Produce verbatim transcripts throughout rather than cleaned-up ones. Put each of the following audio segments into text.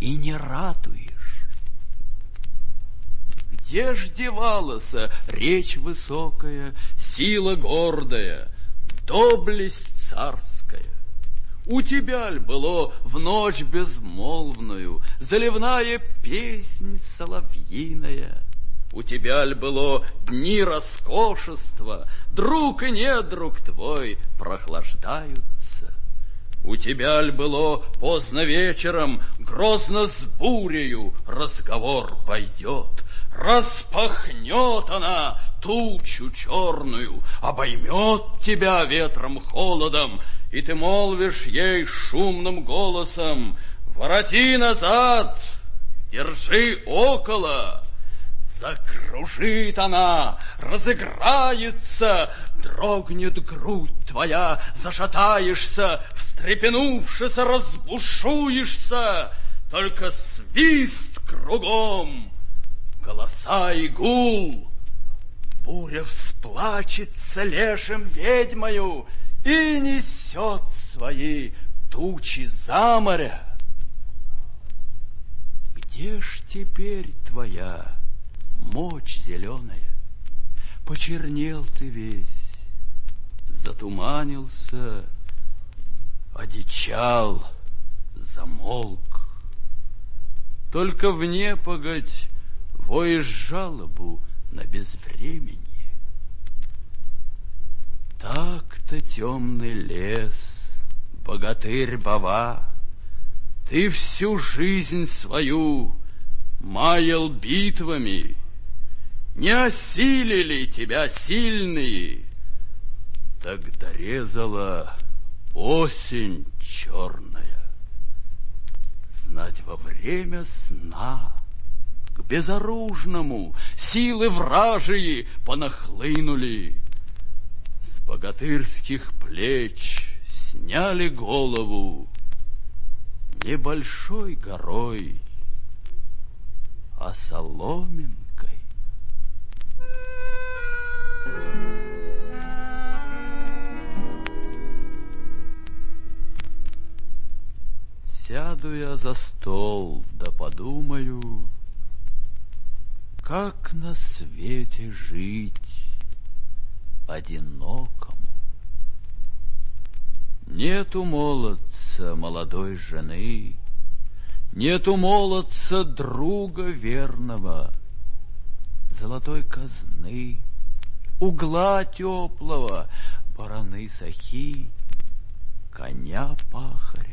и не ратуешь. Где ж девалась речь высокая, сила гордая, доблесть царская? У тебя ль было в ночь безмолвную заливная песнь соловьиная? У тебя ль было дни роскошества, друг и недруг твой прохлаждаются? У тебя ль было поздно вечером, грозно с бурею разговор пойдет? Распахнет она тучу черную, обоймет тебя ветром холодом, и ты молвишь ей шумным голосом: «Вороти назад, держи около». Закружит она, разыграется, дрогнет грудь твоя, зашатаешься, встрепенувшись, разбушуешься, только свист кругом, голоса и гул. Буря всплачется лешим ведьмою и несет свои тучи за моря. Где ж теперь твоя мочь зеленая? Почернел ты весь, затуманился, одичал, замолк. Только в непогодь воешь жалобу на безвременье. Так-то темный лес, богатырь Бава, ты всю жизнь свою маял битвами. Не осилили тебя сильные, так дорезала осень черная. Знать, во время сна к безоружному силы вражьи понахлынули. С богатырских плеч сняли голову небольшой горой, а соломинкой. Сяду я за стол, да подумаю, как на свете жить одинокому. Нету молодца молодой жены, нету молодца друга верного, золотой казны, угла теплого, бараны сахи, коня пахаря.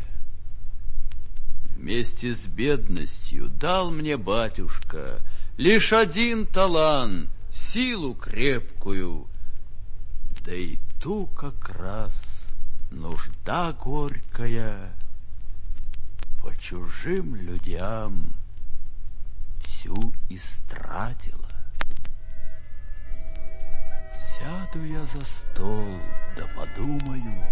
Вместе с бедностью дал мне батюшка лишь один талант, силу крепкую, да и ту как раз нужда горькая по чужим людям всю истратила. Сяду я за стол, да подумаю,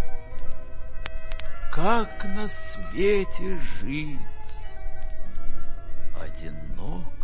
как на свете жить одиноко.